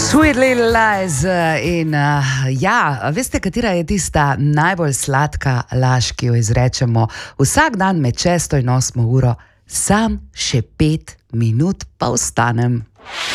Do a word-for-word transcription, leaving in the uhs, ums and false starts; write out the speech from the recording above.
Sweet Little Lies in uh, ja, veste, katera je tista najbolj sladka laž, ki jo izrečemo vsak dan med šesto in osmo uro? Sam še pet minut pa vstanem.